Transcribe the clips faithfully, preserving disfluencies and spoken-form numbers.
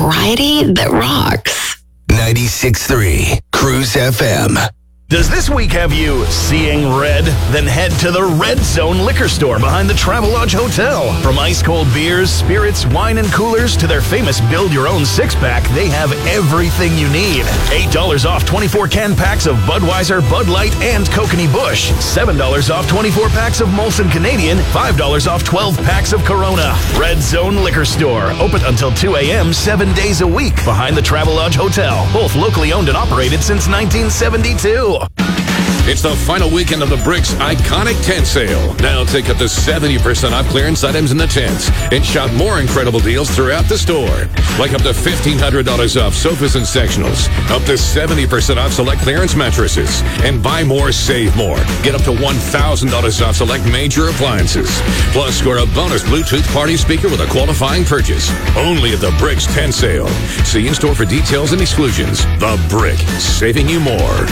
variety that rocks. ninety-six point three Cruise F M. Does this week have you seeing red? Then head to the Red Zone Liquor Store behind the Travelodge Hotel. From ice-cold beers, spirits, wine, and coolers to their famous build-your-own six-pack, they have everything you need. eight dollars off twenty-four can packs of Budweiser, Bud Light, and Kokanee Busch. seven dollars off twenty-four packs of Molson Canadian. five dollars off twelve packs of Corona. Red Zone Liquor Store. Open until two a.m. seven days a week behind the Travelodge Hotel. Both locally owned and operated since nineteen seventy-two. It's the final weekend of the Bricks Iconic Tent Sale. Now take up to seventy percent off clearance items in the tents and shop more incredible deals throughout the store. Like up to fifteen hundred dollars off sofas and sectionals, up to seventy percent off select clearance mattresses, and buy more, save more. Get up to one thousand dollars off select major appliances. Plus, score a bonus Bluetooth party speaker with a qualifying purchase. Only at the Bricks Tent Sale. See in-store for details and exclusions. The Brick, saving you more.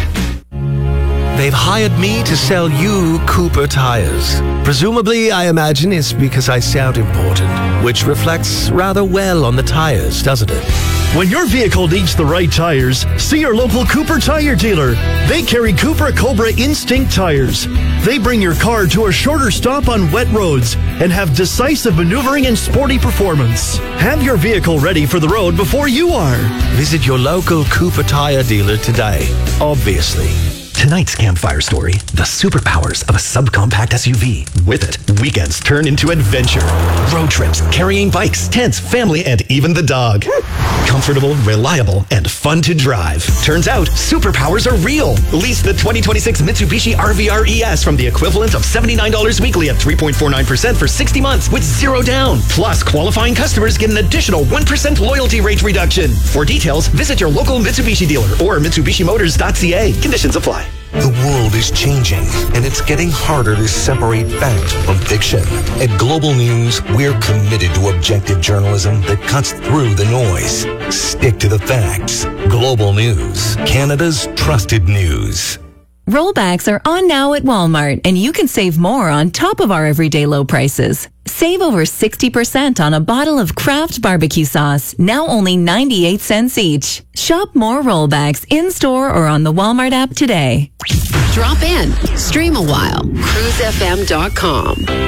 They've hired me to sell you Cooper tires. Presumably, I imagine it's because I sound important, which reflects rather well on the tires, doesn't it? When your vehicle needs the right tires, see your local Cooper tire dealer. They carry Cooper Cobra Instinct tires. They bring your car to a shorter stop on wet roads and have decisive maneuvering and sporty performance. Have your vehicle ready for the road before you are. Visit your local Cooper tire dealer today, obviously. Tonight's campfire story, the superpowers of a subcompact S U V. With it, weekends turn into adventure. Road trips, carrying bikes, tents, family, and even the dog. Comfortable, reliable, and fun to drive. Turns out, superpowers are real. Lease the twenty twenty-six Mitsubishi R V R E S from the equivalent of seventy-nine dollars weekly at three point four nine percent for sixty months with zero down. Plus, qualifying customers get an additional one percent loyalty rate reduction. For details, visit your local Mitsubishi dealer or Mitsubishi Motors dot C A. Conditions apply. The world is changing, and it's getting harder to separate fact from fiction. At Global News, we're committed to objective journalism that cuts through the noise. Stick to the facts. Global News, Canada's trusted news. Rollbacks are on now at Walmart, and you can save more on top of our everyday low prices. Save over sixty percent on a bottle of Kraft barbecue sauce, now only ninety-eight cents each. Shop more rollbacks in-store or on the Walmart app today. Drop in, stream a while, cruise f m dot com.